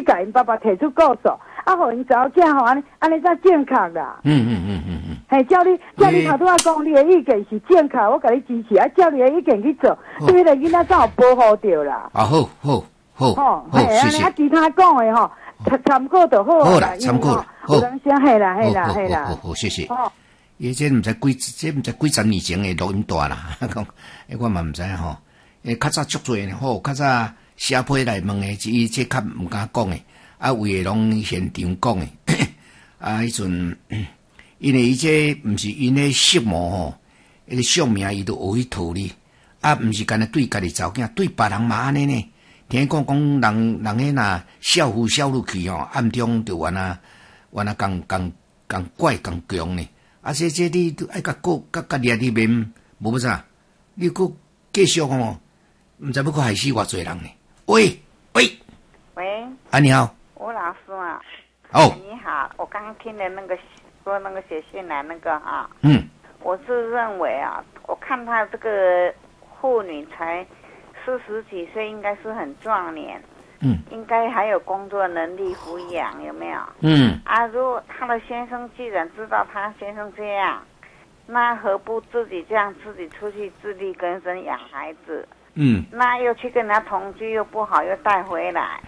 甲因爸爸提出告诉，互因查某囝吼安尼才正确啦。嘿，照你头拄仔讲，你的意见是正确，我甲你支持，照你的意见去做，对迄个囡仔才有保护着啦。 啊，好，谢谢。 其他讲的吼，参考就好。 好啦，参考。 有人先嘿啦， 好，谢谢。伊这毋知几十年前的录音带啦，讲，我嘛毋知吼。较早足多吼，较早社会来问的，伊这较毋敢讲的，为的拢现场讲的。迄阵，因为伊这毋是因咧色魔吼，迄个相命伊都学去套哩，毋是干那对家己查某囝，对别人嘛安尼呢。听讲人迄若少妇少女去吼，暗中就原来共怪共强呢。这你都爱甲掠你面，无啥，你佫继续吼，毋知要佫害死偌济人呢？喂，你好， 吴老师啊，你好，我刚听了那个说那个写信来那个哈，我是认为啊，我看他这个妇女才40几岁，应该是很壮年，应该还有工作能力抚养，有没有？如果他的先生既然知道他先生这样，那何不自己这样自己出去自力更生养孩子？那又去跟人家同居又不好，又带回来，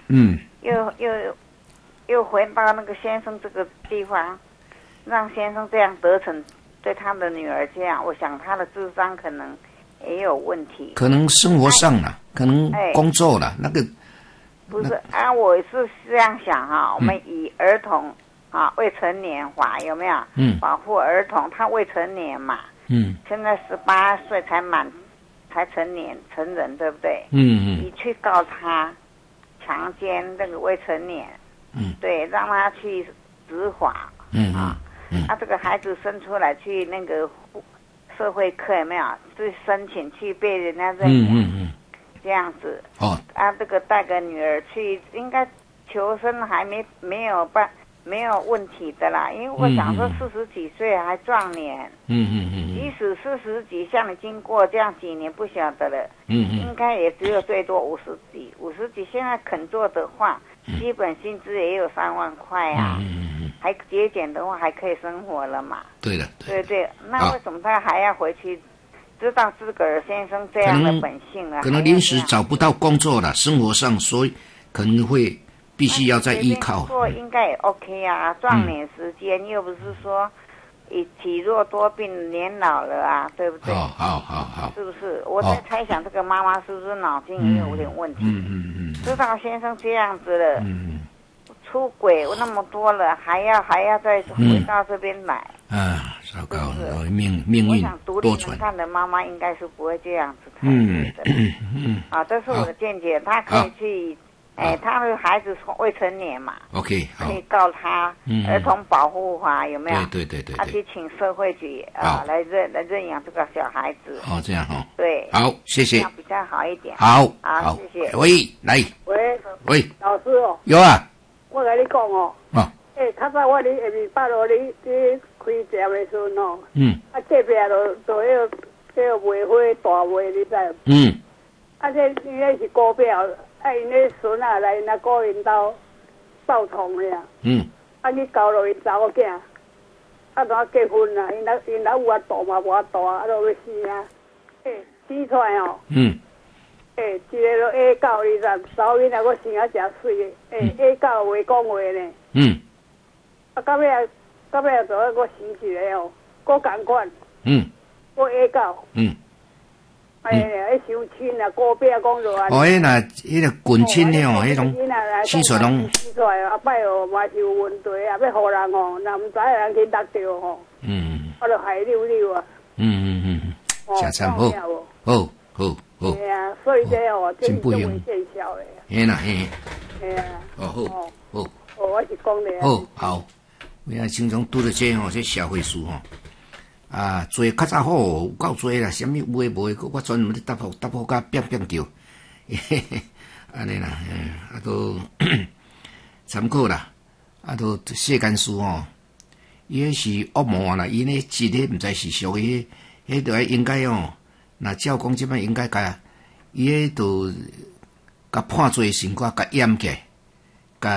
又回到那个先生这个地方，让先生这样得逞，对他的女儿这样，我想他的智商可能也有问题， 可能生活上啦，可能工作啦，那个不是我是这样想哈，我们以儿童未成年法有没有？保护儿童，他未成年嘛，现在18岁才成人，对不对？你去告他强奸那个未成年，对，让他去执法，他这个孩子生出来去那个社会课有没有？去申请去被人家认养，这样子。这个带个女儿去，应该求生还没有问题的啦，因为我想说40几岁还壮年，即使40几，像你经过这样几年不晓得了，应该也只有最多50几，现在肯做的话，基本薪资也有3万块啊，还节俭的话还可以生活了嘛。 对了， 对，那为什么他还要回去？知道自个儿先生这样的本性了， 可能临时找不到工作了，生活上所以可能会必须要再依靠。 做应该也 OK 啊，壮年时间又不是说体弱多病，年老了啊，对不对？ 好， 是不是？我在猜想这个妈妈是不是脑筋也有点问题？知道先生这样子了，出轨那么多了，还要再回到这边来。 糟糕了，命运多舛。我想独立能干的妈妈应该是不会这样子看的。这是我的见解。她可以去，他的孩子未成年嘛 ，OK， 可以告他儿童保护法有没有？ 对， 他去请社会局来认养这个小孩子。 这样对， 好，谢谢。 这样比较好一点。 好， 谢谢。 喂， 老师哦。 有啊。 我跟你讲哦。较早我伫下面8路咧开店的时阵哦，隔壁就迄个卖花大卖，你知？这因咧是姑表，因咧孙仔来因姑因兜报通的啊。去交落因查某囝，怎结婚啦？因老有法度嘛，无法度啊，都要死啊！生出来哦。一个就 A9，你知？查某囡仔佫生啊真水的，A9会讲话呢。到尾就我生一个哦，佫同款，佫A9，迄相亲啊，姑表讲着啊。 迄个近亲的迄种生出拢生出来后摆哦，嘛是有问题啊，要互人哦，若毋知人去勒着吼，我就害溜溜啊。 真惨，好。 所以这这是都会见效的。 好。 我是讲的。 好。我经常拄着这社会事做较早好，有够做啦，什么有诶无诶，我专门咧答复甲变叫，安尼啦，都参考啦，都世间事伊迄是恶魔啦，伊呢真诶毋知是属于迄著应该若照讲即摆应该伊迄著甲判罪刑，甲掩起来。